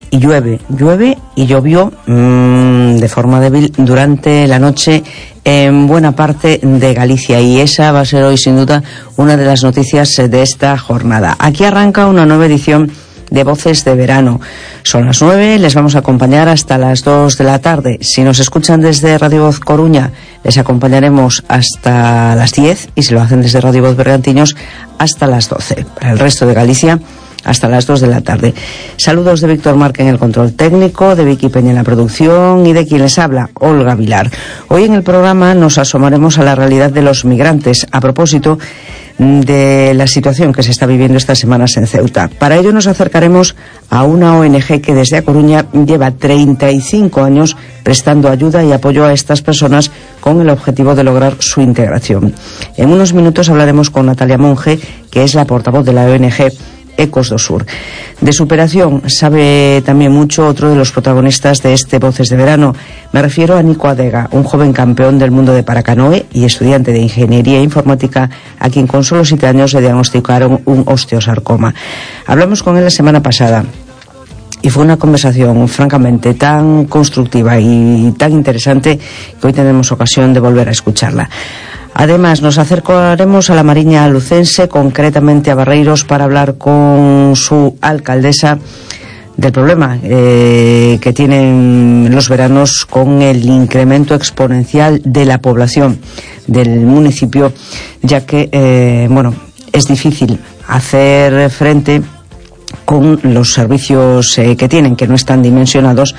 y llueve y llovió de forma débil durante la noche en buena parte de Galicia, y esa va a ser hoy sin duda una de las noticias de esta jornada. Aquí arranca una nueva edición de Voces de Verano. Son las 9, les vamos a acompañar hasta las 2 de la tarde. Si nos escuchan desde Radio Voz Coruña, les acompañaremos hasta las 10, y si lo hacen desde Radio Voz Bergantiños, hasta las 12. Para el resto de Galicia, hasta las 2 de la tarde. Saludos de Víctor Marque en el control técnico, de Vicky Peña en la producción y de quien les habla, Olga Vilar. Hoy en el programa nos asomaremos a la realidad de los migrantes a propósito de la situación que se está viviendo estas semanas en Ceuta. Para ello nos acercaremos a una ONG que desde A Coruña lleva 35 años prestando ayuda y apoyo a estas personas con el objetivo de lograr su integración. En unos minutos hablaremos con Natalia Monge, que es la portavoz de la ONG Ecos do Sur. De superación sabe también mucho otro de los protagonistas de este Voces de Verano. Me refiero a Nico Adega, un joven campeón del mundo de paracanoe y estudiante de Ingeniería Informática, a quien con solo 7 años le diagnosticaron un osteosarcoma. Hablamos con él la semana pasada y fue una conversación francamente tan constructiva y tan interesante que hoy tenemos ocasión de volver a escucharla. Además, nos acercaremos a la Mariña lucense, concretamente a Barreiros, para hablar con su alcaldesa del problema que tienen los veranos con el incremento exponencial de la población del municipio, ya que es difícil hacer frente con los servicios que tienen, que no están dimensionados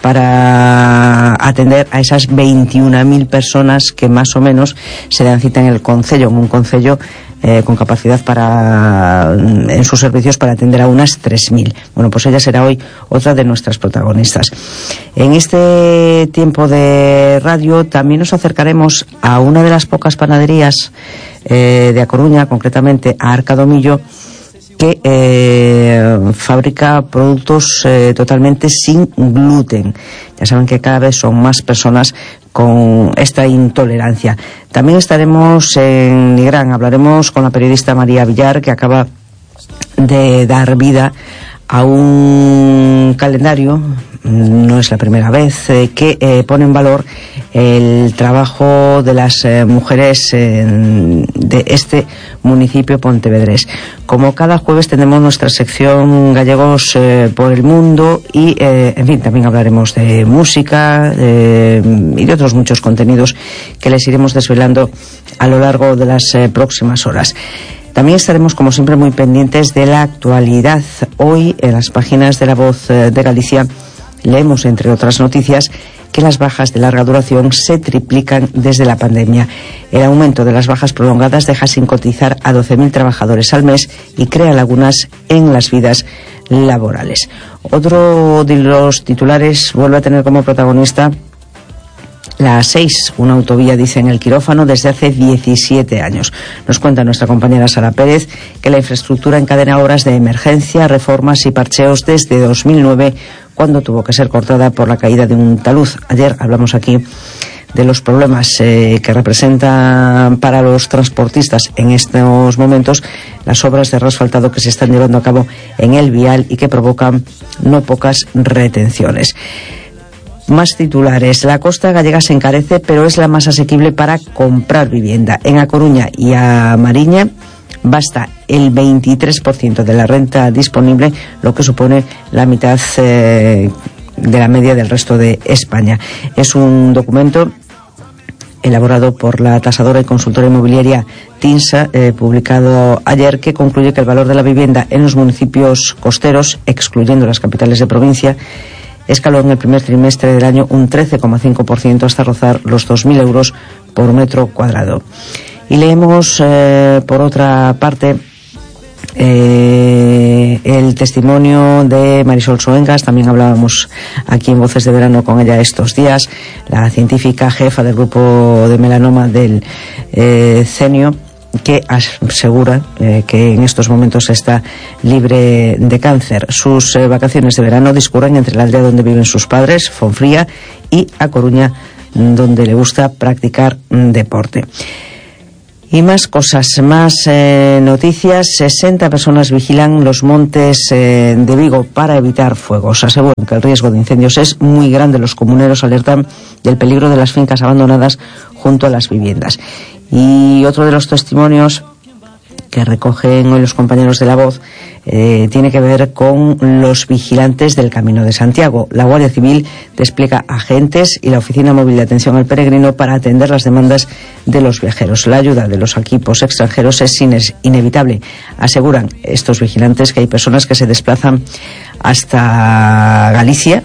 para atender a esas 21.000 personas que más o menos se dan cita en el concello, en un concello con capacidad en sus servicios para atender a unas 3.000. Bueno, pues ella será hoy otra de nuestras protagonistas. En este tiempo de radio también nos acercaremos a una de las pocas panaderías de A Coruña, concretamente a Arcadomillo, que fabrica productos totalmente sin gluten. Ya saben que cada vez son más personas con esta intolerancia. También estaremos en Nigrán, hablaremos con la periodista María Villar, que acaba de dar vida a un calendario, no es la primera vez, que pone en valor el trabajo de las mujeres de este municipio pontevedrés. Como cada jueves tenemos nuestra sección Gallegos por el Mundo y, en fin, también hablaremos de música y de otros muchos contenidos que les iremos desvelando a lo largo de las próximas horas. También estaremos, como siempre, muy pendientes de la actualidad. Hoy, en las páginas de La Voz de Galicia, leemos, entre otras noticias, que las bajas de larga duración se triplican desde la pandemia. El aumento de las bajas prolongadas deja sin cotizar a 12.000 trabajadores al mes y crea lagunas en las vidas laborales. Otro de los titulares vuelve a tener como protagonista la A6, una autovía, dice, en el quirófano desde hace 17 años. Nos cuenta nuestra compañera Sara Pérez que la infraestructura encadena obras de emergencia, reformas y parcheos desde 2009, cuando tuvo que ser cortada por la caída de un talud. Ayer hablamos aquí de los problemas que representan para los transportistas en estos momentos las obras de reasfaltado que se están llevando a cabo en el vial y que provocan no pocas retenciones. Más titulares. La costa gallega se encarece, pero es la más asequible para comprar vivienda. En A Coruña y a Mariña basta el 23% de la renta disponible, lo que supone la mitad de la media del resto de España. Es un documento elaborado por la tasadora y consultora inmobiliaria TINSA, publicado ayer, que concluye que el valor de la vivienda en los municipios costeros, excluyendo las capitales de provincia, escaló en el primer trimestre del año un 13,5% hasta rozar los 2.000 euros por metro cuadrado. Y leemos, por otra parte, el testimonio de Marisol Soengas. También hablábamos aquí en Voces de Verano con ella estos días, la científica jefa del grupo de melanoma del CENIO, que asegura que en estos momentos está libre de cáncer. Sus vacaciones de verano discurren entre la aldea donde viven sus padres, Fonfría, y A Coruña, donde le gusta practicar deporte. Y más cosas, más noticias. 60 personas vigilan los montes de Vigo para evitar fuegos. Aseguran que el riesgo de incendios es muy grande. Los comuneros alertan del peligro de las fincas abandonadas junto a las viviendas. Y otro de los testimonios que recogen hoy los compañeros de La Voz tiene que ver con los vigilantes del Camino de Santiago. La Guardia Civil despliega agentes y la Oficina Móvil de Atención al Peregrino para atender las demandas de los viajeros. La ayuda de los equipos extranjeros es inevitable. Aseguran estos vigilantes que hay personas que se desplazan hasta Galicia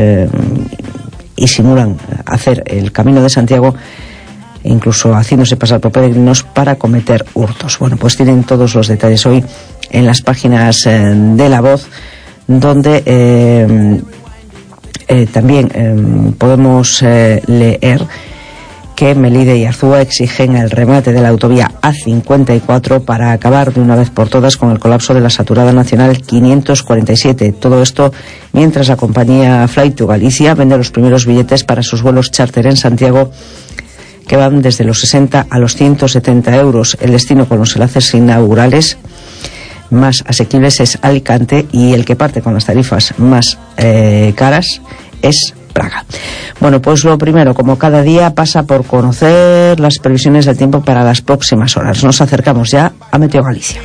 y simulan hacer el Camino de Santiago, incluso haciéndose pasar por peregrinos para cometer hurtos. Bueno, pues tienen todos los detalles hoy en las páginas de La Voz, donde también podemos leer que Melide y Arzúa exigen el remate de la autovía A54 para acabar de una vez por todas con el colapso de la saturada nacional 547. Todo esto mientras la compañía Flight to Galicia vende los primeros billetes para sus vuelos charter en Santiago, que van desde los 60 a los 170 euros. El destino con los enlaces inaugurales más asequibles es Alicante, y el que parte con las tarifas más caras es Praga. Bueno, pues lo primero, como cada día, pasa por conocer las previsiones del tiempo para las próximas horas. Nos acercamos ya a Meteo Galicia.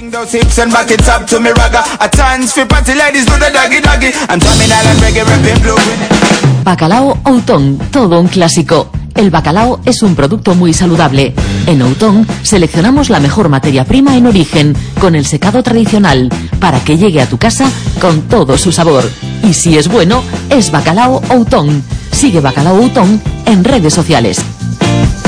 Bacalao Outón, todo un clásico. El bacalao es un producto muy saludable. En Outón seleccionamos la mejor materia prima en origen, con el secado tradicional, para que llegue a tu casa con todo su sabor. Y si es bueno, es Bacalao Outón. Sigue Bacalao Outón en redes sociales.